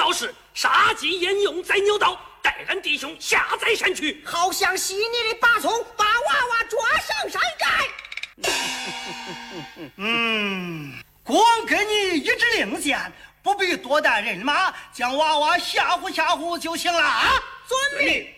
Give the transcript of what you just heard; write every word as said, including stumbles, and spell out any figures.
告示，杀鸡焉用宰牛刀，带俺弟兄下宰山去。 好像细腻的把葱，把娃娃抓上山寨。 嗯，光给你一支令箭，不必多带人马，将娃娃吓唬吓唬就行了啊！ 遵命。